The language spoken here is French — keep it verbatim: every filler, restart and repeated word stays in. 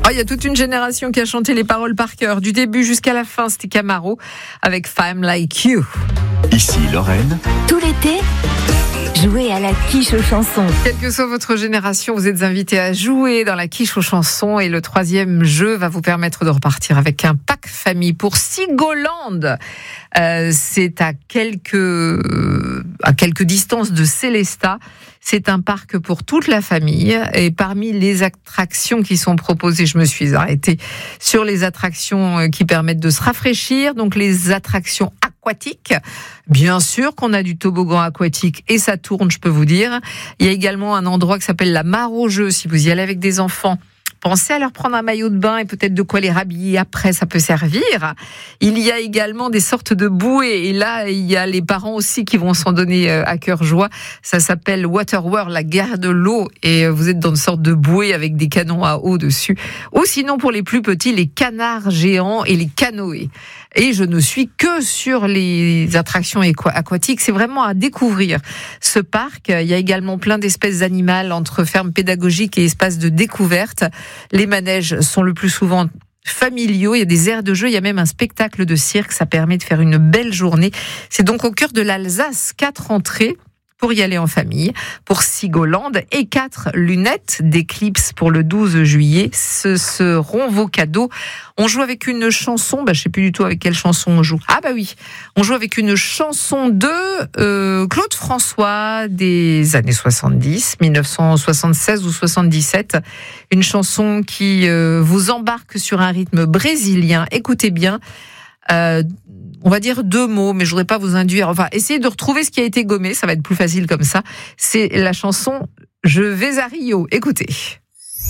Oh, il y a toute une génération qui a chanté les paroles par cœur. Du début jusqu'à la fin, c'était Camaro avec Femme Like You. Ici Lorraine. Tout l'été, jouez à la quiche aux chansons. Quelle que soit votre génération, vous êtes invité à jouer dans la quiche aux chansons. Et le troisième jeu va vous permettre de repartir avec un pack famille pour Sigoland. Euh, c'est à quelques, à quelques distances de Célestat. C'est un parc pour toute la famille. Et parmi les attractions qui sont proposées, je me suis arrêtée sur les attractions qui permettent de se rafraîchir. Donc les attractions aquatiques. Bien sûr qu'on a du toboggan aquatique et ça tourne, je peux vous dire. Il y a également un endroit qui s'appelle la mare aux jeux. Si vous y allez avec des enfants, pensez à leur prendre un maillot de bain et peut-être de quoi les rhabiller après, ça peut servir. Il y a également des sortes de bouées et là, il y a les parents aussi qui vont s'en donner à cœur joie. Ça s'appelle Waterworld, la guerre de l'eau, et vous êtes dans une sorte de bouée avec des canons à eau dessus. Ou sinon, pour les plus petits, les canards géants et les canoës. Et je ne suis que sur les attractions aquatiques. C'est vraiment à découvrir ce parc. Il y a également plein d'espèces animales entre fermes pédagogiques et espaces de découverte. Les manèges sont le plus souvent familiaux. Il y a des aires de jeu. Il y a même un spectacle de cirque. Ça permet de faire une belle journée. C'est donc au cœur de l'Alsace. Quatre entrées pour y aller en famille, pour Sigoland, et quatre lunettes d'éclipse pour le douze juillet. Ce seront vos cadeaux. On joue avec une chanson, bah, je sais plus du tout avec quelle chanson on joue. Ah bah oui, on joue avec une chanson de euh, Claude François des années soixante-dix, dix-neuf cent soixante-seize ou soixante-dix-sept. Une chanson qui euh, vous embarque sur un rythme brésilien. Écoutez bien. Euh, on va dire deux mots, mais je voudrais pas vous induire. Enfin, essayez de retrouver ce qui a été gommé, ça va être plus facile comme ça. C'est la chanson « Je vais à Rio ». Écoutez.